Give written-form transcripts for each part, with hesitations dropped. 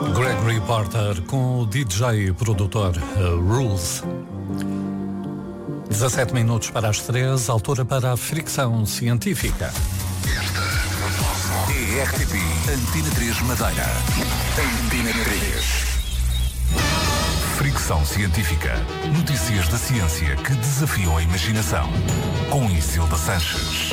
Gregory Porter com o DJ e produtor Rules. 17 minutos para as 3, altura para a fricção científica. Esta é a RTP Antena 3 Madeira. Antena 3. Fricção científica. Notícias da ciência que desafiam a imaginação. Com Isilda Sanches.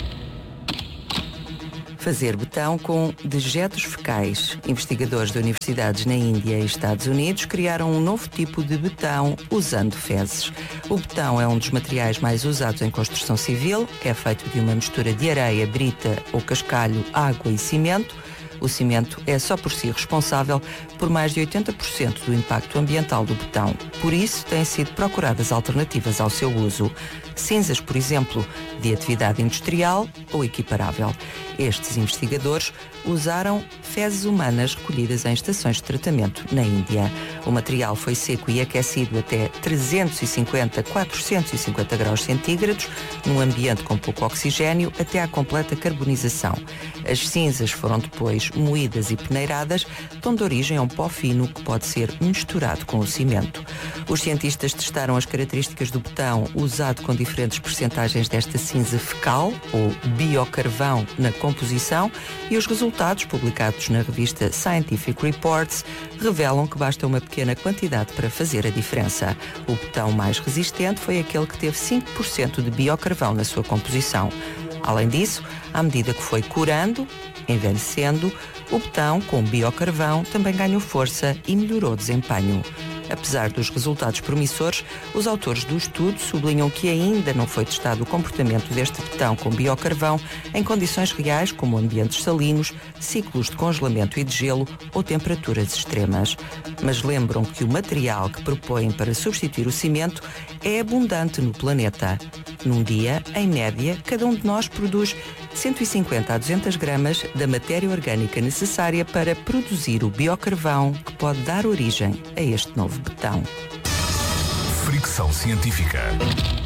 Fazer betão com dejetos fecais. Investigadores de universidades na Índia e Estados Unidos criaram um novo tipo de betão usando fezes. O betão é um dos materiais mais usados em construção civil. É feito de uma mistura de areia, brita ou cascalho, água e cimento. O cimento é só por si responsável por mais de 80% do impacto ambiental do betão. Por isso, têm sido procuradas alternativas ao seu uso. Cinzas, por exemplo, de atividade industrial ou equiparável. Estes investigadores usaram fezes humanas recolhidas em estações de tratamento na Índia. O material foi seco e aquecido até 350 a 450 graus centígrados, num ambiente com pouco oxigênio, até à completa carbonização. As cinzas foram depois moídas e peneiradas, dando origem a um pó fino que pode ser misturado com o cimento. Os cientistas testaram as características do betão usado com diferentes percentagens desta cinza fecal, ou biocarvão, na composição, e os resultados, publicados na revista Scientific Reports, revelam que basta uma pequena quantidade para fazer a diferença. O betão mais resistente foi aquele que teve 5% de biocarvão na sua composição. Além disso, à medida que foi curando, envelhecendo, o betão com biocarvão também ganhou força e melhorou o desempenho. Apesar dos resultados promissores, os autores do estudo sublinham que ainda não foi testado o comportamento deste betão com biocarvão em condições reais como ambientes salinos, ciclos de congelamento e de gelo ou temperaturas extremas. Mas lembram que o material que propõem para substituir o cimento é abundante no planeta. Num dia, em média, cada um de nós produz 150 a 200 gramas da matéria orgânica necessária para produzir o biocarvão que pode dar origem a este novo betão. Fricção científica.